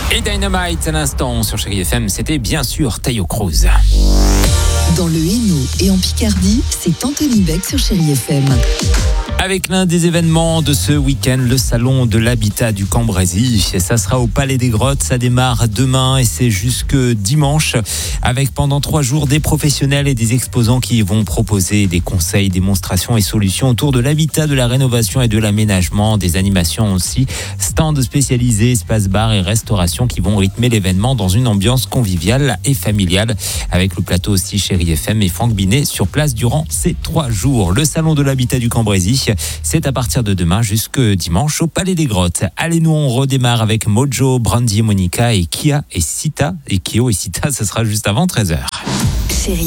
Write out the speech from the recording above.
Et Dynamite à l'instant sur Chérie FM, c'était bien sûr Taio Cruz. Dans le Hainaut et en Picardie, c'est Anthony Beck sur Chérie FM. Avec l'un des événements de ce week-end, le salon de l'habitat du Cambrésis. Ça sera au Palais des Grottes, ça démarre demain et c'est jusque dimanche. Avec pendant 3 jours des professionnels et des exposants qui vont proposer des conseils, démonstrations et solutions autour de l'habitat, de la rénovation et de l'aménagement, des animations aussi, stands spécialisés, espaces bar et restauration qui vont rythmer l'événement dans une ambiance conviviale et familiale. Avec le plateau aussi Chérie FM et Franck Binet sur place durant ces 3 jours. Le salon de l'habitat du Cambrésis, c'est à partir de demain jusque dimanche au Palais des Grottes. Allez, nous on redémarre avec Mojo, Brandy et Monica et Kia et Sita. Et Kyo et Sita, ce sera juste avant 13h.